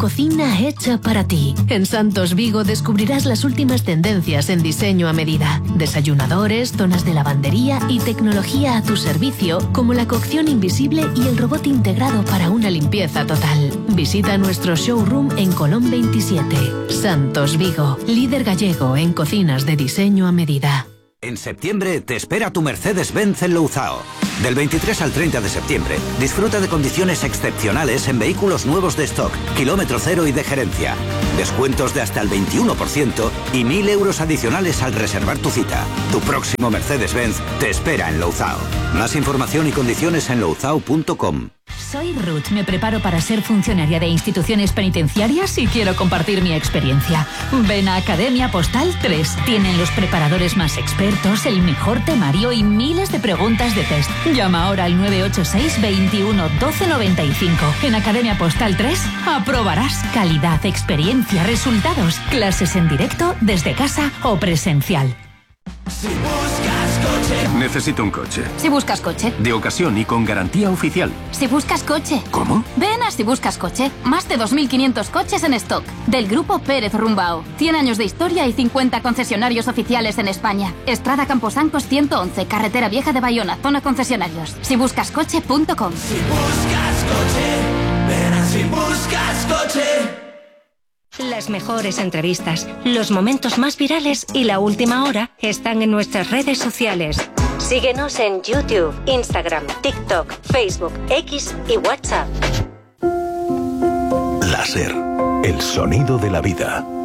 cocina hecha para ti. En Santos Vigo descubrirás las últimas tendencias en diseño a medida. Desayunadores, zonas de lavandería y tecnología a tu servicio, como la cocción invisible y el robot integrado para una limpieza total. Visita nuestro showroom en Colón 27. Santos Vigo, líder gallego en cocinas de diseño a medida. En septiembre te espera tu Mercedes-Benz en Louzao. Del 23 al 30 de septiembre, disfruta de condiciones excepcionales en vehículos nuevos de stock, kilómetro cero y de gerencia. Descuentos de hasta el 21% y 1.000 euros adicionales al reservar tu cita. Tu próximo Mercedes-Benz te espera en Louzao. Más información y condiciones en louzao.com. Soy Ruth, me preparo para ser funcionaria de instituciones penitenciarias y quiero compartir mi experiencia. Ven a Academia Postal 3. Tienen los preparadores más expertos, el mejor temario y miles de preguntas de test. Llama ahora al 986 21 12 95. En Academia Postal 3 aprobarás calidad, experiencia, resultados, clases en directo, desde casa o presencial. Si buscas coche. Necesito un coche. Si buscas coche. De ocasión y con garantía oficial. Si buscas coche. ¿Cómo? Ven a Si buscas coche. Más de 2.500 coches en stock. Del grupo Pérez Rumbao. 100 años de historia y 50 concesionarios oficiales en España. Estrada Camposancos 111, Carretera Vieja de Bayona, zona concesionarios. Sibuscascoche.com. Si buscas coche. Ven a Si buscas coche. Las mejores entrevistas, los momentos más virales y la última hora están en nuestras redes sociales. Síguenos en YouTube, Instagram, TikTok, Facebook, X y WhatsApp. Láser, el sonido de la vida.